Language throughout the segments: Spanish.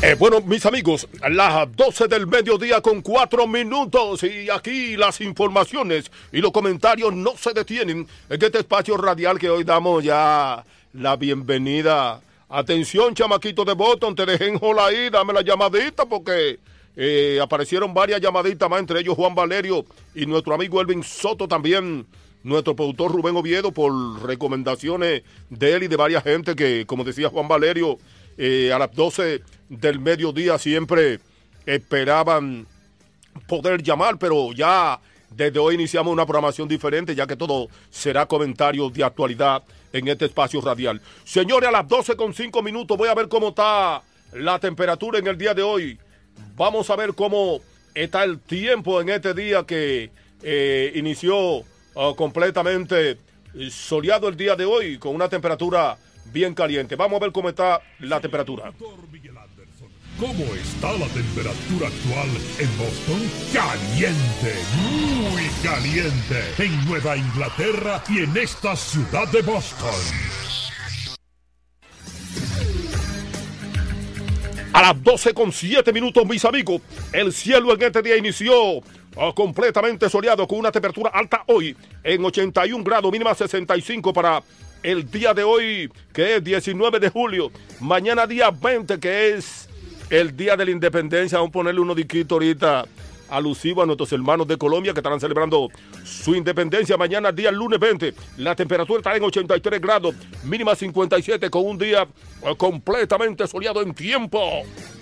Bueno, mis amigos, las 12 del mediodía con 4 minutos y aquí las informaciones y los comentarios no se detienen en este espacio radial que hoy damos ya la bienvenida. Atención, chamaquito de Boston, te dejé en hola ahí, dame la llamadita porque aparecieron varias llamaditas más, entre ellos Juan Valerio y nuestro amigo Elvin Soto también. Nuestro productor Rubén Oviedo por recomendaciones de él y de varias gente que, como decía Juan Valerio, a las 12 del mediodía siempre esperaban poder llamar, pero ya desde hoy iniciamos una programación diferente, ya que todo será comentarios de actualidad en este espacio radial. Señores, a las 12:05 voy a ver cómo está la temperatura en el día de hoy. Vamos a ver cómo está el tiempo en este día que inició completamente soleado el día de hoy, con una temperatura bien caliente. Vamos a ver cómo está la temperatura. ¿Cómo está la temperatura actual en Boston? Caliente, muy caliente, en Nueva Inglaterra y en esta ciudad de Boston. A las 12:07, mis amigos, el cielo en este día inició completamente soleado con una temperatura alta hoy en 81 grados, mínima 65 para el día de hoy, que es 19 de julio. Mañana día 20, que es el día de la independencia. Vamos a ponerle unos diquitos ahorita alusivo a nuestros hermanos de Colombia que estarán celebrando su independencia. Mañana día lunes 20, la temperatura está en 83 grados, mínima 57, con un día completamente soleado en tiempo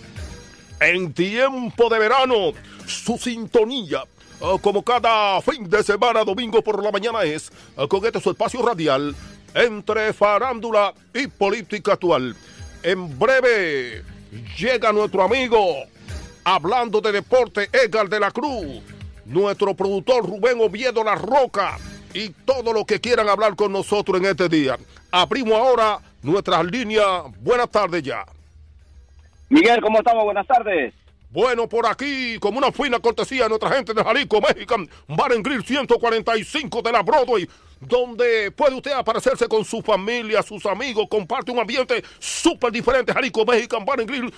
de verano. Su sintonía, como cada fin de semana, domingo por la mañana, es con este su espacio radial entre farándula y política actual. En breve llega nuestro amigo hablando de deporte, Edgar de la Cruz, nuestro productor Rubén Oviedo La Roca y todo lo que quieran hablar con nosotros en este día. Abrimos ahora nuestras líneas. Buenas tardes ya. Miguel, ¿cómo estamos? Buenas tardes. Bueno, por aquí, como una fina cortesía de nuestra gente de Jalisco, Mexican Bar and Grill 145 de la Broadway, donde puede usted aparecerse con su familia, sus amigos, comparte un ambiente súper diferente. Jalisco Mexican Bar and Grill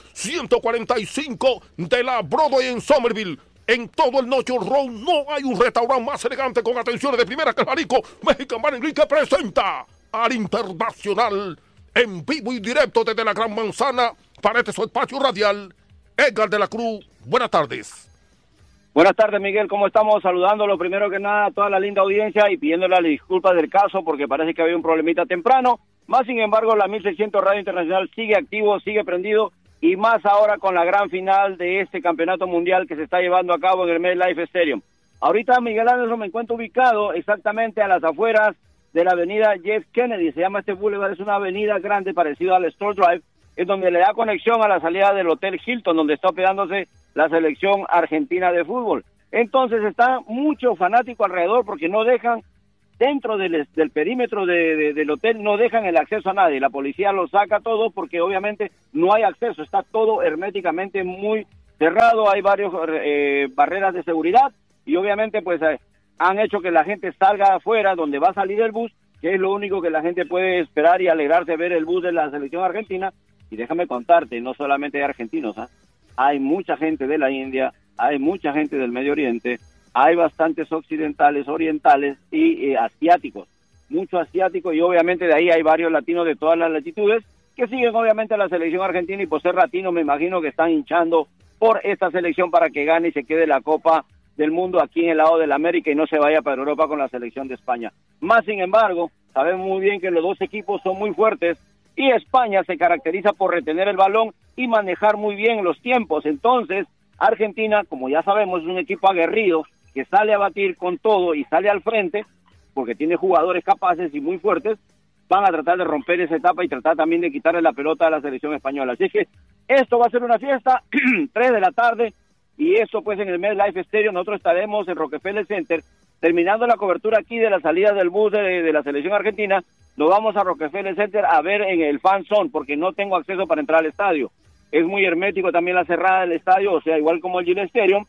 145 de la Broadway en Somerville. En todo el Noche Road no hay un restaurante más elegante con atenciones de primera que el Jalisco Mexican Bar and Grill, que presenta al internacional en vivo y directo desde la Gran Manzana para este su espacio radial, Edgar de la Cruz. Buenas tardes. Buenas tardes, Miguel, ¿cómo estamos? Saludándolo primero que nada a toda la linda audiencia y pidiéndole las disculpas del caso porque parece que había un problemita temprano. Más sin embargo, la 1600 Radio Internacional sigue activo, sigue prendido, y más ahora con la gran final de este campeonato mundial que se está llevando a cabo en el MetLife Stadium. Ahorita, Miguel Anderson, me encuentro ubicado exactamente a las afueras de la avenida Jeff Kennedy. Se llama este boulevard, es una avenida grande parecida al Store Drive, es donde le da conexión a la salida del Hotel Hilton, donde está hospedándose la selección argentina de fútbol. Entonces está mucho fanático alrededor porque no dejan, dentro del perímetro del hotel, no dejan el acceso a nadie. La policía lo saca todo porque obviamente no hay acceso, está todo herméticamente muy cerrado, hay varias barreras de seguridad y obviamente pues han hecho que la gente salga afuera donde va a salir el bus, que es lo único que la gente puede esperar y alegrarse de ver el bus de la selección argentina. Y déjame contarte, no solamente hay argentinos, hay mucha gente de la India, hay mucha gente del Medio Oriente, hay bastantes occidentales, orientales y asiáticos, mucho asiático, y obviamente de ahí hay varios latinos de todas las latitudes que siguen obviamente a la selección argentina, y por ser latinos me imagino que están hinchando por esta selección para que gane y se quede la Copa del Mundo aquí en el lado de la América y no se vaya para Europa con la selección de España. Más sin embargo, sabemos muy bien que los dos equipos son muy fuertes, y España se caracteriza por retener el balón y manejar muy bien los tiempos. Entonces, Argentina, como ya sabemos, es un equipo aguerrido que sale a batir con todo y sale al frente, porque tiene jugadores capaces y muy fuertes. Van a tratar de romper esa etapa y tratar también de quitarle la pelota a la selección española. Así que esto va a ser una fiesta, 3 de la tarde, y eso pues en el MetLife Stadium. Nosotros estaremos en Rockefeller Center, terminando la cobertura aquí de la salida del bus de la selección argentina. Nos vamos a Rockefeller Center a ver en el Fan Zone, porque no tengo acceso para entrar al estadio. Es muy hermético también la cerrada del estadio, o sea, igual como el Gillette Stadium.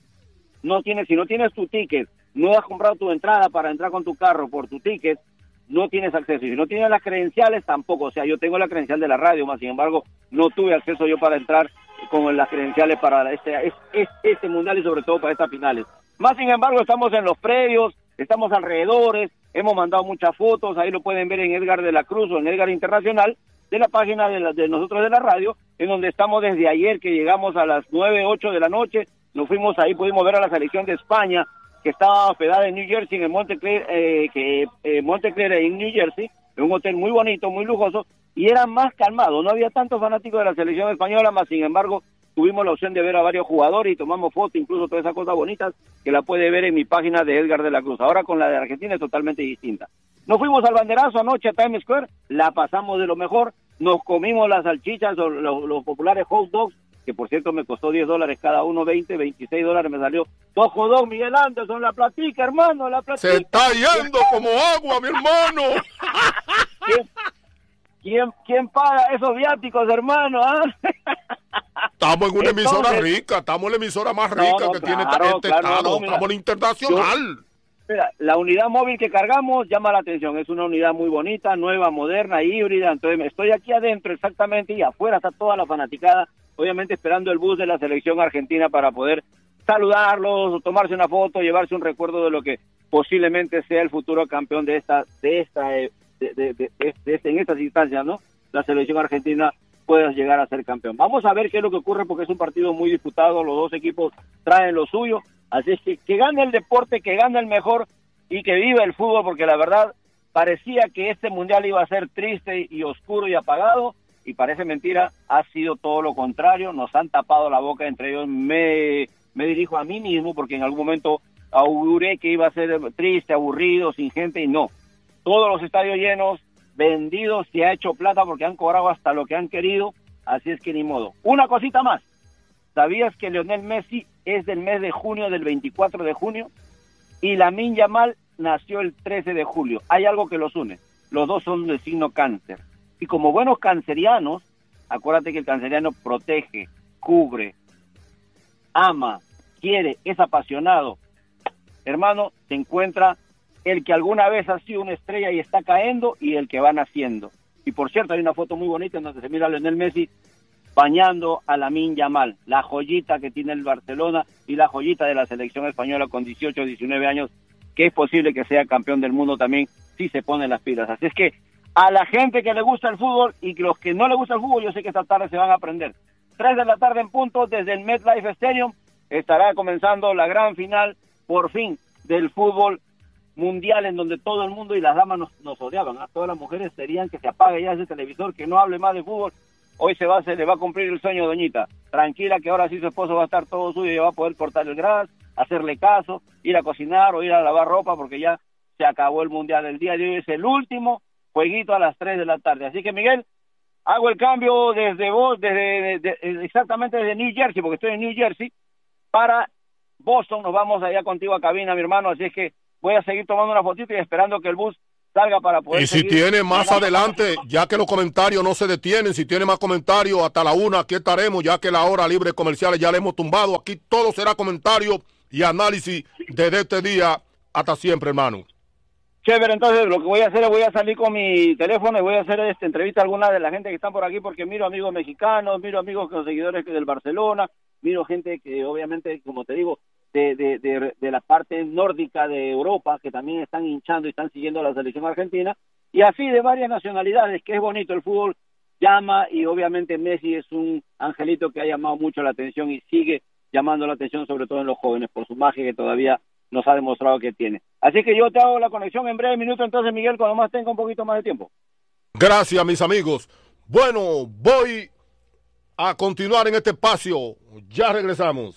Si no tienes tu ticket, no has comprado tu entrada para entrar con tu carro por tu ticket, no tienes acceso. Y si no tienes las credenciales, tampoco. O sea, yo tengo la credencial de la radio, más sin embargo, no tuve acceso yo para entrar con las credenciales para este mundial y sobre todo para estas finales. Más sin embargo, estamos en los predios, estamos alrededores, hemos mandado muchas fotos, ahí lo pueden ver en Edgar de la Cruz o en Edgar Internacional, de la página de nosotros de la radio, en donde estamos desde ayer, que llegamos a las 9, 8 de la noche, nos fuimos ahí, pudimos ver a la selección de España, que estaba hospedada en New Jersey, en el Montclair en New Jersey, en un hotel muy bonito, muy lujoso, y era más calmado, no había tantos fanáticos de la selección española, más sin embargo, tuvimos la opción de ver a varios jugadores y tomamos fotos, incluso todas esas cosas bonitas, que la puede ver en mi página de Edgar de la Cruz. Ahora con la de Argentina es totalmente distinta. Nos fuimos al banderazo anoche a Times Square, la pasamos de lo mejor, nos comimos las salchichas o los populares hot dogs, que por cierto me costó $10 cada uno, $26 me salió. 2 hot dogs, Miguel Anderson, la platica, hermano, la platica. Se está yendo como agua, mi hermano. ¿Quién paga esos viáticos, hermano? Estamos en una emisora rica, estamos en la emisora más rica que tiene este estado, estamos en internacional. Mira, la unidad móvil que cargamos llama la atención, es una unidad muy bonita, nueva, moderna, híbrida, entonces estoy aquí adentro exactamente y afuera está toda la fanaticada, obviamente esperando el bus de la selección argentina para poder saludarlos, tomarse una foto, llevarse un recuerdo de lo que posiblemente sea el futuro campeón en estas instancias, ¿no? La selección argentina pueda llegar a ser campeón. Vamos a ver qué es lo que ocurre porque es un partido muy disputado, los dos equipos traen lo suyo, así es que gane el deporte, que gane el mejor y que viva el fútbol, porque la verdad parecía que este mundial iba a ser triste y oscuro y apagado, y parece mentira, ha sido todo lo contrario, nos han tapado la boca, entre ellos me dirijo a mí mismo, porque en algún momento auguré que iba a ser triste, aburrido, sin gente, y no. Todos los estadios llenos, vendidos, se ha hecho plata porque han cobrado hasta lo que han querido, así es que ni modo. Una cosita más, ¿sabías que Lionel Messi es del mes de junio, del 24 de junio? Y Lamine Yamal nació el 13 de julio. Hay algo que los une, los dos son del signo cáncer. Y como buenos cancerianos, acuérdate que el canceriano protege, cubre, ama, quiere, es apasionado. Hermano, se encuentra el que alguna vez ha sido una estrella y está cayendo y el que va naciendo. Y por cierto, hay una foto muy bonita en donde se mira a Lionel Messi bañando a Lamine Yamal, la joyita que tiene el Barcelona y la joyita de la selección española con 18, 19 años, que es posible que sea campeón del mundo también si se ponen las pilas. Así es que a la gente que le gusta el fútbol y los que no le gusta el fútbol, yo sé que esta tarde se van a aprender. 3 de la tarde en punto desde el MetLife Stadium estará comenzando la gran final, por fin, del fútbol mundial, en donde todo el mundo y las damas nos odiaban, ¿eh? Todas las mujeres querían que se apague ya ese televisor, que no hable más de fútbol. Hoy se le va a cumplir el sueño, doñita. Tranquila que ahora sí su esposo va a estar todo suyo y va a poder cortar el gras, hacerle caso, ir a cocinar o ir a lavar ropa, porque ya se acabó el mundial. El día de hoy es el último jueguito a las 3 de la tarde. Así que, Miguel, hago el cambio exactamente desde New Jersey, porque estoy en New Jersey, para Boston. Nos vamos allá contigo a cabina, mi hermano, así es que voy a seguir tomando una fotito y esperando que el bus salga para poder. Y si tiene más adelante, ya que los comentarios no se detienen, si tiene más comentarios hasta la 1, aquí estaremos, ya que la hora libre comerciales ya le hemos tumbado. Aquí todo será comentario y análisis desde este día hasta siempre, hermano. Chévere, entonces lo que voy a hacer es voy a salir con mi teléfono y voy a hacer entrevista a alguna de la gente que están por aquí, porque miro amigos mexicanos, miro amigos con seguidores del Barcelona, miro gente que obviamente, como te digo, de la parte nórdica de Europa, que también están hinchando y están siguiendo a la selección argentina, y así de varias nacionalidades, que es bonito. El fútbol llama, y obviamente Messi es un angelito que ha llamado mucho la atención y sigue llamando la atención, sobre todo en los jóvenes, por su magia que todavía nos ha demostrado que tiene. Así que yo te hago la conexión en breve minuto, entonces, Miguel, cuando más tenga un poquito más de tiempo. Gracias, mis amigos. Bueno, voy a continuar en este espacio. Ya regresamos.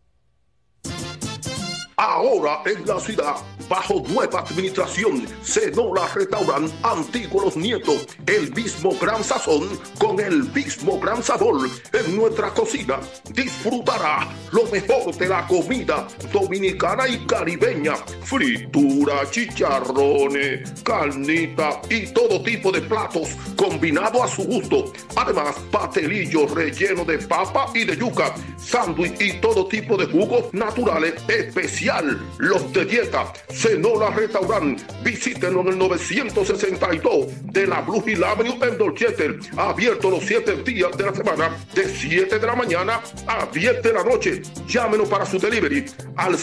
Ahora en la ciudad, bajo nueva administración, Cenola Restaurant Antiguo Los Nietos, el mismo gran sazón con el mismo gran sabor. En nuestra cocina disfrutará lo mejor de la comida dominicana y caribeña: fritura, chicharrones, carnita y todo tipo de platos combinado a su gusto. Además, pastelillos rellenos de papa y de yuca, sándwich y todo tipo de jugos naturales especiales oficial, los de dieta, Cenola Restaurant. Visítenos en el 962 de la Blue Hill Avenue en Dorchester. Abierto los 7 días de la semana, de 7 de la mañana a 10 de la noche. Llámenos para su delivery al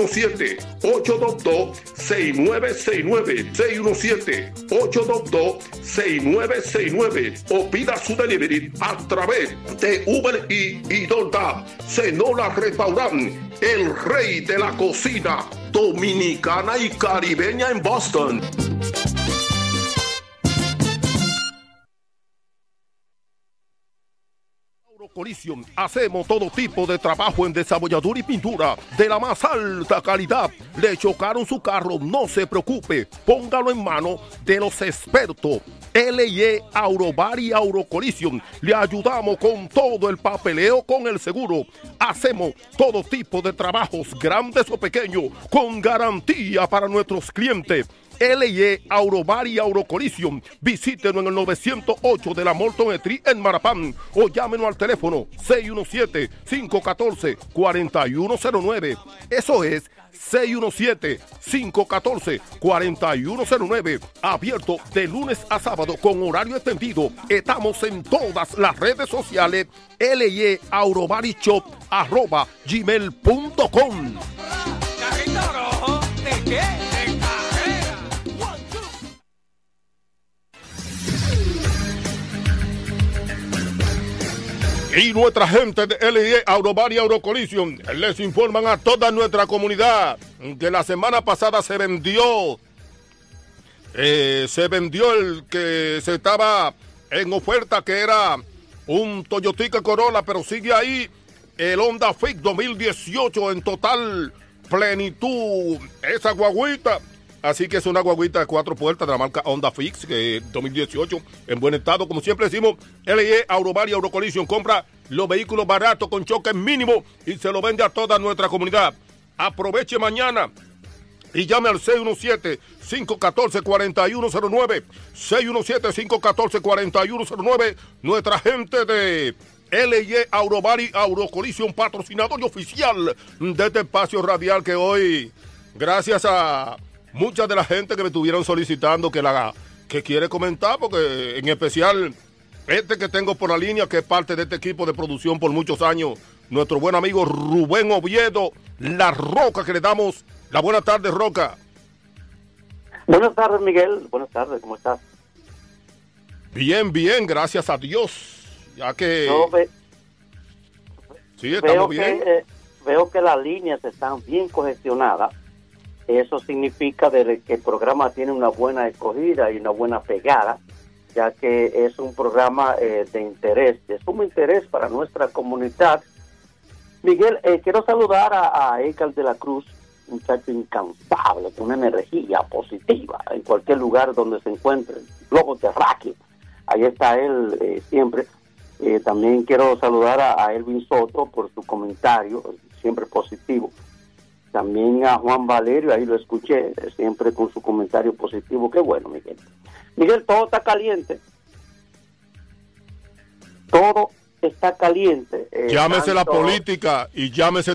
617-822-6969. 617-822-6969. O pida su delivery a través de Uber y DoorDash. Cenola Restaurant, el rey de la cocina dominicana y caribeña en Boston. Collision. Hacemos todo tipo de trabajo en desabolladura y pintura de la más alta calidad. Le chocaron su carro, no se preocupe, póngalo en mano de los expertos. L&E Aurobar y Aurocollision. Le ayudamos con todo el papeleo con el seguro. Hacemos todo tipo de trabajos, grandes o pequeños, con garantía para nuestros clientes. L&E Aurobar y Aurocollision. Visítenos en el 908 de la Morton Street en Marapán o llámenos al teléfono 617-514-4109. Eso es 617-514-4109. Abierto de lunes a sábado con horario extendido. Estamos en todas las redes sociales. L&E Aurobar y Shop @gmail.com. Carrito rojo, ¿de qué? Y nuestra gente de L&E Aurobar y Aurocollision les informan a toda nuestra comunidad que la semana pasada se vendió el que se estaba en oferta, que era un Toyotica Corolla, pero sigue ahí el Honda Fit 2018 en total plenitud, esa guaguita. Así que es una guaguita de 4 puertas de la marca Honda Fix, que 2018 en buen estado. Como siempre decimos, L&E Aurobar y Aurocollision compra los vehículos baratos con choques mínimos y se lo vende a toda nuestra comunidad. Aproveche mañana y llame al 617-514-4109. 617-514-4109. Nuestra gente de L&E Aurobar y Aurocollision, patrocinador y oficial de este espacio radial, que hoy, gracias a mucha de la gente que me estuvieron solicitando que quiere comentar, porque en especial este que tengo por la línea, que es parte de este equipo de producción por muchos años, nuestro buen amigo Rubén Oviedo, La Roca, que le damos la buena tarde, Roca. Buenas tardes, Miguel. Buenas tardes, ¿cómo estás? Bien, bien, gracias a Dios. Ya que... sí, estamos bien. Veo que las líneas están bien congestionadas. Eso significa que el programa tiene una buena escogida y una buena pegada, ya que es un programa de interés, de sumo interés para nuestra comunidad. Miguel, quiero saludar a Edgar de la Cruz, un muchacho incansable, con una energía positiva en cualquier lugar donde se encuentre, globo terráqueo. Ahí está él siempre. También quiero saludar a Elvin Soto por su comentario, siempre positivo. También a Juan Valerio, ahí lo escuché, siempre con su comentario positivo. Qué bueno, Miguel. Miguel, todo está caliente. Todo está caliente. Llámese la política y llámese